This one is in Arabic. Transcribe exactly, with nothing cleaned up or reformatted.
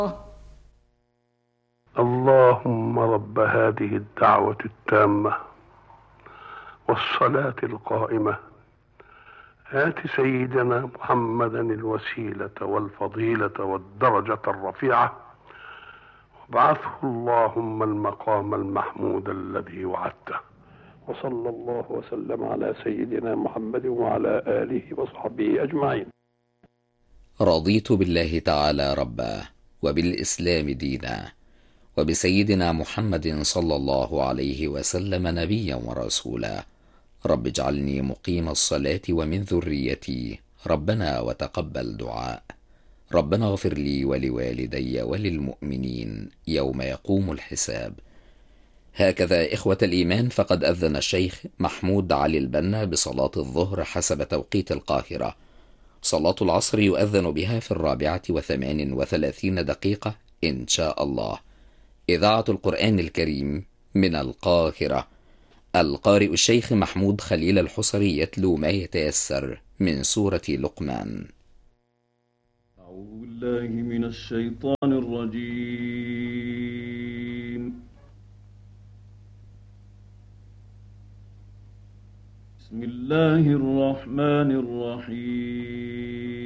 اللهم رب هذه الدعوة التامة والصلاة القائمة آت سيدنا محمدا الوسيلة والفضيلة والدرجة الرفيعة وابعثه اللهم المقام المحمود الذي وعدته. وصلى الله وسلم على سيدنا محمد وعلى آله وصحبه أجمعين. رضيت بالله تعالى ربا، وبالإسلام دينا، وبسيدنا محمد صلى الله عليه وسلم نبيا ورسولا. رب اجعلني مقيم الصلاة ومن ذريتي، ربنا وتقبل دعاء. ربنا اغفر لي ولوالدي وللمؤمنين يوم يقوم الحساب. هكذا إخوة الإيمان، فقد أذن الشيخ محمود علي البنا بصلاة الظهر حسب توقيت القاهرة. صلاة العصر يؤذن بها في الرابعة وثمان وثلاثين دقيقة إن شاء الله. إذاعة القرآن الكريم من القاهرة. القارئ الشيخ محمود خليل الحصري يتلو ما يتيسر من سورة لقمان. أعوذ بالله من الشيطان الرجيم. بسم الله الرحمن الرحيم.